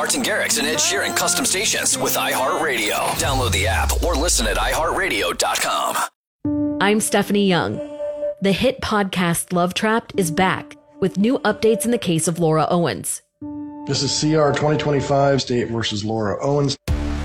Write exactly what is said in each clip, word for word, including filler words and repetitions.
Martin Garrix and Ed Sheeran custom stations with iHeartRadio. Download the app or listen at i heart radio dot com. I'm Stephanie Young. The hit podcast Love Trapped is back with new updates in the case of Laura Owens. This is C R twenty twenty-five, State versus Laura Owens.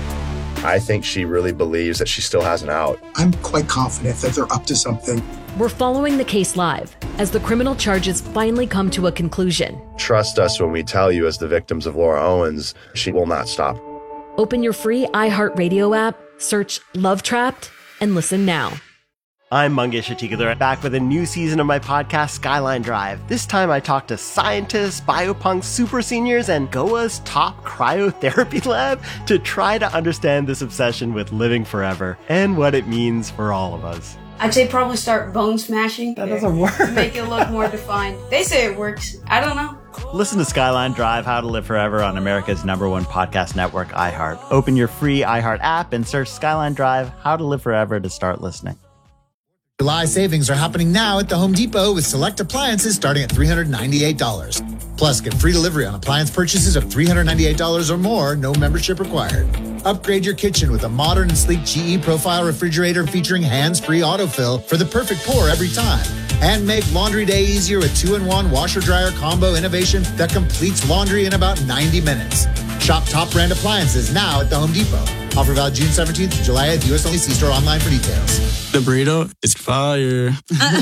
I think she really believes that she still has an out. I'm quite confident that they're up to something. We're following the case live as the criminal charges finally come to a conclusion. Trust us when we tell you, as the victims of Laura Owens, she will not stop. Open your free iHeartRadio app, search Love Trapped, and listen now. I'm Mangesh Atikadar, back with a new season of my podcast, Skyline Drive. This time I talk to scientists, biopunk super seniors, and G O A's top cryotherapy lab to try to understand this obsession with living forever and what it means for all of us. I'd say probably start bone smashing. That doesn't work. Make it look more defined. They say it works. I don't know. Listen to Skyline Drive, How to Live Forever on America's number one podcast network, iHeart. Open your free iHeart app and search Skyline Drive, How to Live Forever to start listening. July savings are happening now at the Home Depot with select appliances starting at three hundred ninety-eight dollars. Plus, get free delivery on appliance purchases of three hundred ninety-eight dollars or more, no membership required. Upgrade your kitchen with a modern and sleek G E Profile refrigerator featuring hands-free autofill for the perfect pour every time. And make laundry day easier with two in one washer-dryer combo innovation that completes laundry in about ninety minutes. Shop top brand appliances now at the Home Depot. Offer valid June seventeenth to July eighth. U S only. See store online for details. The burrito is fire.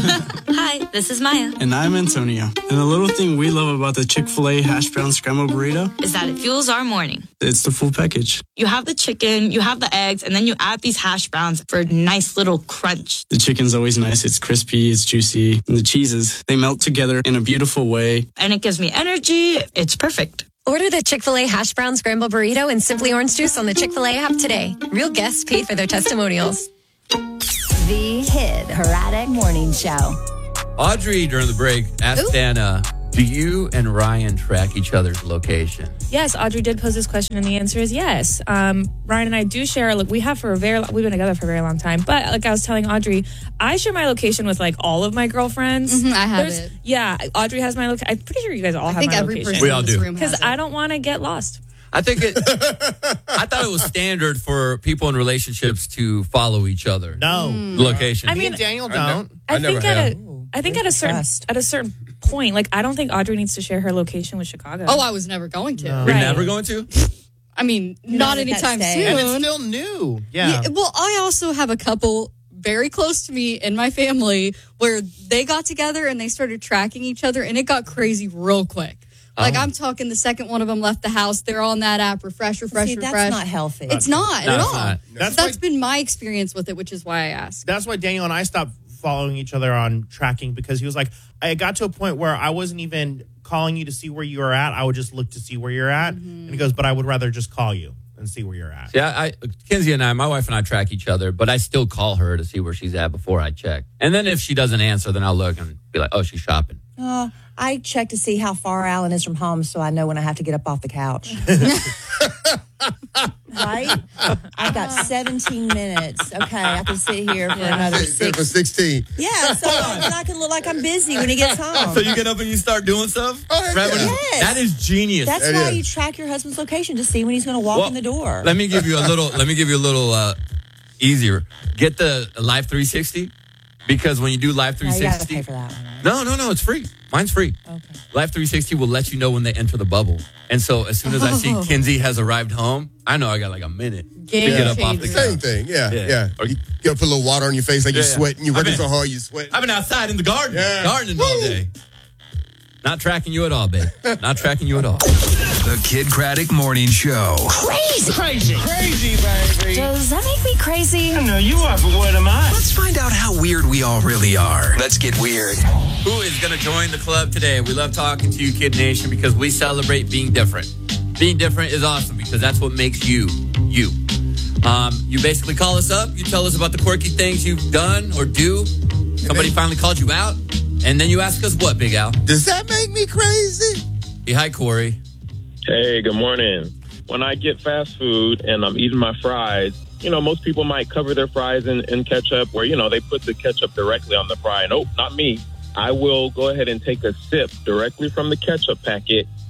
Hi, this is Maya. And I'm Antonio. And the little thing we love about the Chick-fil-A hash brown scrambled burrito is that it fuels our morning. It's the full package. You have the chicken, you have the eggs, and then you add these hash browns for a nice little crunch. The chicken's always nice. It's crispy, it's juicy. And the cheeses, they melt together in a beautiful way. And it gives me energy. It's perfect. Order the Chick-fil-A hash brown scramble burrito and Simply Orange Juice on the Chick-fil-A app today. Real guests paid for their testimonials. The Hit Heratic Morning Show. Audrey, during the break, asked Ooh. Dana, do you and Ryan track each other's location? Yes, Audrey did pose this question, and the answer is yes. Um, Ryan and I do share. Look, we have for a very, we've been together for a very long time. But like I was telling Audrey, I share my location with like all of my girlfriends. Mm-hmm, I have There's, it. Yeah, Audrey has my location. I'm pretty sure you guys all I have think my every location. person We all in this do. room has Because it. I don't want to get lost. I think it. I thought it was standard for people in relationships to follow each other. No location. I Me mean, and Daniel don't. I, I never think at have. a, I think at a certain at a certain point, like I don't think Audrey needs to share her location with Chicago. Oh, I was never going to. You're Right. never going to? I mean, not at that anytime soon. stage. And it's still new. Yeah. Yeah, well, I also have a couple very close to me in my family where they got together and they started tracking each other, and it got crazy real quick. Like, Oh. I'm talking the second one of them left the house, they're on that app, refresh, refresh, See, refresh. that's not healthy. It's not No, at it's all. not. That's That's why- been my experience with it, which is why I asked. That's why Daniel and I stopped following each other on tracking, because he was like, I got to a point where I wasn't even calling you to see where you were at. I would just look to see where you're at. Mm-hmm. And he goes, but I would rather just call you and see where you're at. Yeah, I, Kinsey and I, my wife and I track each other, but I still call her to see where she's at before I check. And then if she doesn't answer, then I'll look and be like, oh, she's shopping. Uh, I check to see how far Alan is from home so I know when I have to get up off the couch. Right? I've got seventeen minutes. Okay, I can sit here for another six. For sixteen. Yeah, so then I can look like I'm busy when he gets home. So you get up and you start doing stuff? Oh, Right when he- yes. That is genius. That's That why is. you track your husband's location to see when he's going to walk Well, in the door. Let me give you a little. Let me give you a little uh, easier. Get the Live three sixty, because when you do Live Now three you got to sixty, pay for that. no, no, no, it's free. Mine's free. Okay. Live three sixty will let you know when they enter the bubble, and so as soon as I see Oh. Kinsey has arrived home, I know I got like a minute Game to get up off the changer. couch. Same thing. Yeah, Yeah. yeah. Or- You gotta put a little water on your face like Yeah, you're yeah. sweating. You're I've working been- so hard, you're sweating. I've been outside in the garden, Yeah. gardening all Woo. day. Not tracking you at all, babe. Not tracking you at all. The Kid Craddock Morning Show. Crazy. Crazy. Crazy, baby. Does that make me crazy? I know you are, but what am I? Let's find out how weird we all really are. Let's get weird. Who is going to join the club today? We love talking to you, Kid Nation, because we celebrate being different. Being different is awesome because that's what makes you, you. Um, you basically call us up. You tell us about the quirky things you've done or do. Somebody finally called you out. And then you ask us what, Big Al? Does that make me crazy? Hey, hi, Corey. Hey, good morning. When I get fast food and I'm eating my fries, you know, most people might cover their fries in, in ketchup where, you know, they put the ketchup directly on the fry. Nope, not me. I will go ahead and take a sip directly from the ketchup packet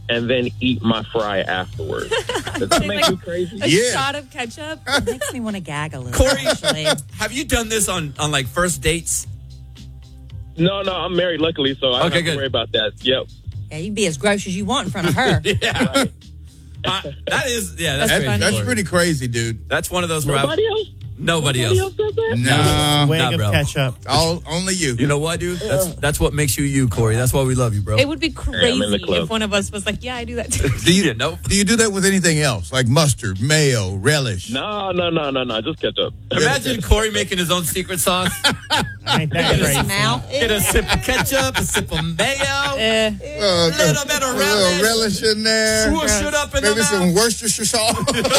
and then eat my fry afterwards. Does that make you crazy? A Yeah. shot of ketchup. It makes me want to gag a little. Corey, actually. have you done this on, on like first dates? No, no, I'm married, luckily, so I don't Okay, have good. to worry about that. Yep. Yeah, you can be as gross as you want in front of her. yeah. Uh, that is, yeah, that's, That's, crazy. that's Corey. pretty crazy, dude. That's one of those where I- Nobody else? Nobody, Nobody else. else does that? No. Wig Nah, of bro. ketchup. All, only you. You know what, dude? That's that's what makes you you, Corey. That's why we love you, bro. It would be I'm in the crazy club. if one of us was like, yeah, I do that too. Do you didn't know? Do you do that with anything else? Like mustard, mayo, relish? No, no, no, no, no. Just ketchup. Imagine Corey making his own secret sauce. Ain't that crazy? Mouth. Get a sip of ketchup, a sip of mayo, Eh. Uh, little bit of a little relish. relish in there. Swoosh it up in Maybe the some mouth. Worcestershire sauce.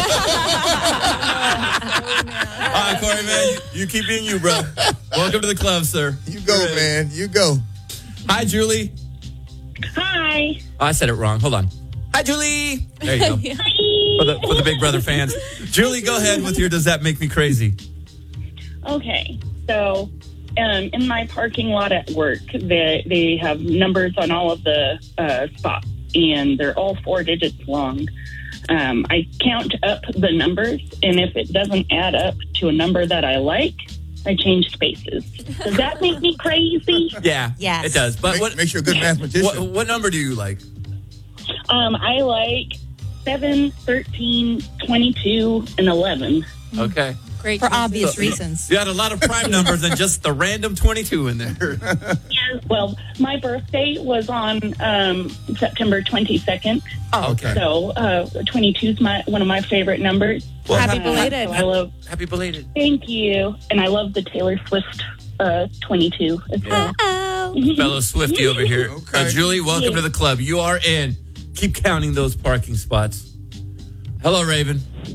All right, Corey, man, you, you keep being you, bro. Welcome to the club, sir. You go, man. You go. Hi, Julie. Hi. Oh, I said it wrong. Hold on. Hi, Julie. There you go. For the, for the Big Brother fans. Julie, go ahead with your Does That Make Me Crazy? Okay, so um, in my parking lot at work, they, they have numbers on all of the uh, spots, and they're all four digits long. Um, I count up the numbers, and if it doesn't add up to a number that I like, I change spaces. Does that make me crazy? Yeah, Yes. it does. But Make- what makes you a good mathematician. What, what number do you like? Um, I like seven, thirteen, twenty-two, and eleven. Okay. Great. For choices. obvious reasons. You had a lot of prime numbers and just the random twenty-two in there. Well, my birthday was on um, September twenty-second. Oh, okay. So uh, twenty-two is my one of my favorite numbers. Well, Happy Uh, belated. so I love. Happy belated. Thank you, and I love the Taylor Swift uh, twenty-two as well. Fellow Swifty over here. Okay. Uh, Julie, welcome Yeah. to the club. You are in. Keep counting those parking spots. Hello, Raven.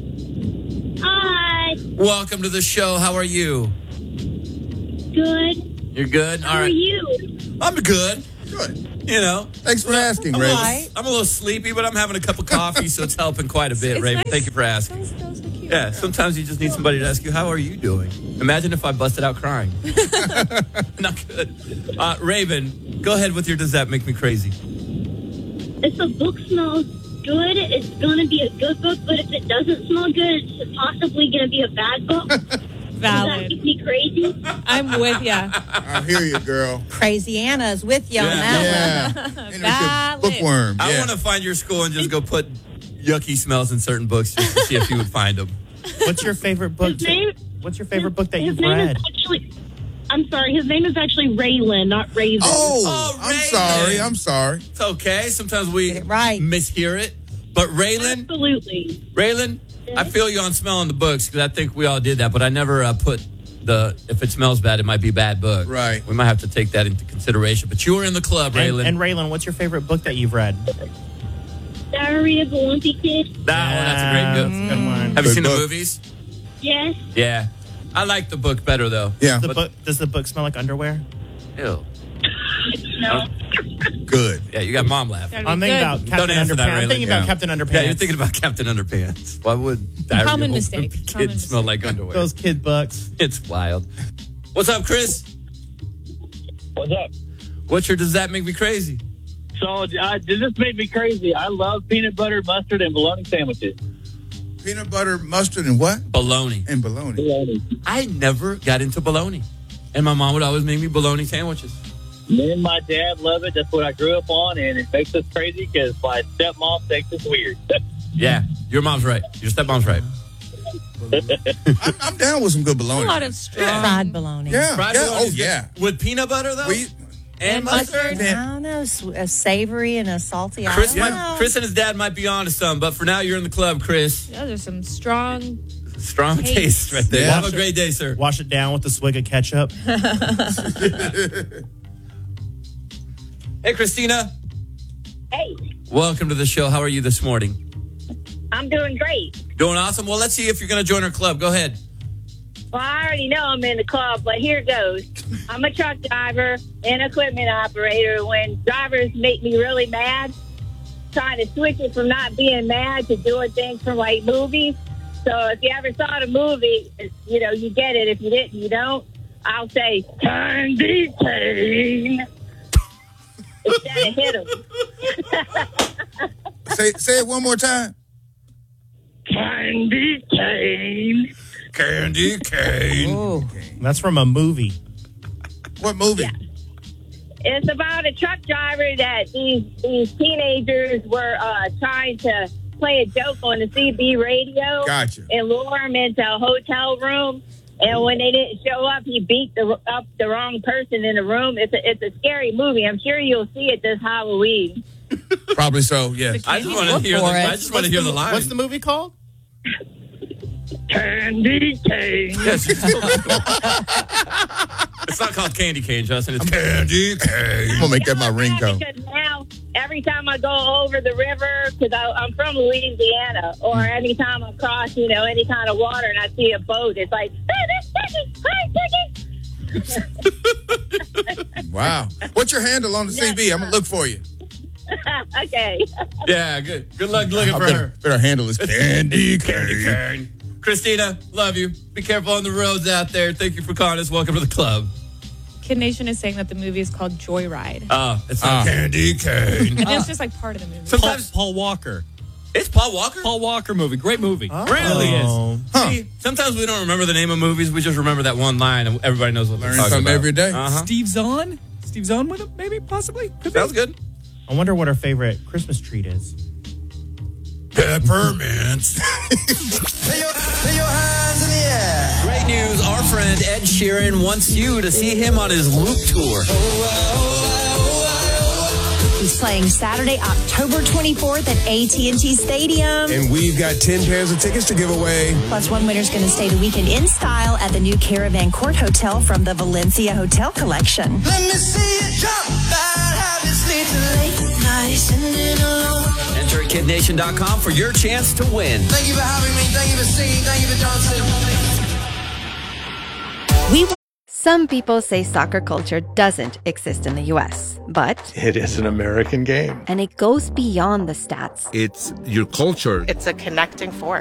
Hi. Welcome to the show. How are you? Good. You're good? How All are right. you? I'm good. Good. You know. Thanks for asking, I'm a, Raven. little, I'm a little sleepy, but I'm having a cup of coffee, so it's helping quite a bit, It's Raven. nice. Thank you for asking. That was, that was so cute. Yeah, sometimes you just need somebody to ask you, how are you doing? Imagine if I busted out crying. Not good. Uh, Raven, go ahead with your Does That Make Me Crazy? If the book smells good, it's going to be a good book. But if it doesn't smell good, it's possibly going to be a bad book. Does that Valid. make me crazy? I'm with ya. I hear you, girl. Crazy Anna's with you on that one. Yeah. Enter Valid. bookworm. I Yeah. want to find your school and just go put yucky smells in certain books just to see if you would find them. What's your favorite book? His name- What's your favorite book that His you've name read? is actually. I'm sorry. His name is actually Raylan, not Raven. Oh, Oh, I'm Raven. sorry. I'm sorry. It's okay. Sometimes we Get it right. mishear it. But Raylan, Absolutely. Raylan, I feel you on smelling the books because I think we all did that, but I never uh, put the, if it smells bad, it might be a bad book. Right. We might have to take that into consideration. But you were in the club, And, Raylan. and Raylan, what's your favorite book that you've read? Diary of a Wimpy Kid. that one, that's a great That's book. a good one. Have you Good seen book. the movies? Yes. Yeah. I like the book better, though. Yeah. The book, does the book smell like underwear? Ew. No. Good. Yeah, you got mom laugh. Gotta be I'm thinking good. about Don't Captain answer Underpants. that, I'm Raylan. thinking about Yeah. Captain Underpants. Yeah, you're thinking about Captain Underpants. Why would Diary Common of a mistake. Wimpy Common Kid smell like underwear? those kid books. It's wild. What's up, Chris? What's up? What's your Does That Make Me Crazy? So, uh, does this make me crazy? I love peanut butter, mustard, and bologna sandwiches. Peanut butter, mustard, and what? Bologna. And bologna. Bologna. I never got into bologna. And my mom would always make me bologna sandwiches. Me and my dad love it. That's what I grew up on, and it makes us crazy because my stepmom thinks it's weird. Yeah, your mom's right. Your stepmom's right. I'm, I'm down with some good A bologna. lot of strong. Fried bologna. Yeah. Fried yeah. Oh, bologna's good. yeah. With peanut butter, though? We, and mustard? I don't know, s- a savory and a salty. Chris, I don't might, know. Chris and his dad might be on to some, but for now, you're in the club, Chris. Yeah, there's some strong. Strong Taste. taste right there. Yeah. Have a great day, sir. Wash it down with a swig of ketchup. Hey, Christina. Hey, Welcome to the show. How are you this morning? I'm doing great. Doing awesome. Well, let's see if you're going to join our club. Go ahead. Well, I already know I'm in the club, but here goes. I'm a truck driver and equipment operator. When drivers make me really mad, trying to switch it from not being mad to doing things from like movies. So if you ever saw the movie, you know, you get it. If you didn't, you don't. I'll say, turn the chain. Instead of hit 'em. say, say it one more time. Candy cane. Candy cane. Oh, that's from a movie. What movie? Yeah. It's about a truck driver that these these teenagers were uh, trying to play a joke on the C B radio. Gotcha. And lure him into a hotel room. And when they didn't show up, he beat the, up the wrong person in the room. It's a, it's a scary movie. I'm sure you'll see it this Halloween. Probably so, yes. I just want to hear the, I just want to hear the line. What's the movie called? Candy cane. Yes. It's not called Candy Cane, Justin. It's Candy Cane. I'm going to make that my ringtone. Because now, every time I go over the river, because I'm from Louisiana, or anytime I cross, you know, any kind of water and I see a boat, it's like, hey, this ticket, hi, ticket. Wow. What's your handle on the C B? I'm going to look for you. Okay. Yeah, good. Good luck looking I for better, her. better handle is Candy Candy Cane. Cane. Christina, love you. Be careful on the roads out there. Thank you for calling us. Welcome to the club. Kid Nation is saying that the movie is called Joyride. Oh, it's not uh, Candy Cane. And it's just like part of the movie. Sometimes Paul, Paul Walker. It's Paul Walker? Paul Walker movie. Great movie. Oh. Really Oh. is. Huh. See, sometimes we don't remember the name of movies. We just remember that one line and everybody knows what we're Learn talking something about. every day. Uh-huh. Steve Zahn? Steve Zahn with him? Maybe, possibly. Could Sounds be. good. I wonder what her favorite Christmas treat is. Peppermints. Great news. Our friend Ed Sheeran wants you to see him on his Loop tour. He's playing Saturday, October twenty-fourth at A T and T Stadium. And we've got ten pairs of tickets to give away. Plus, one winner's going to stay the weekend in style at the new Caravan Court Hotel from the Valencia Hotel Collection. Let me see you jump that habits lead to late nights and then alone. Enter at kid nation dot com for your chance to win. Thank you for having me. Thank you for singing. Thank you for dancing. We Some people say soccer culture doesn't exist in the U S, but it is an American game. And it goes beyond the stats. It's your culture. It's a connecting force.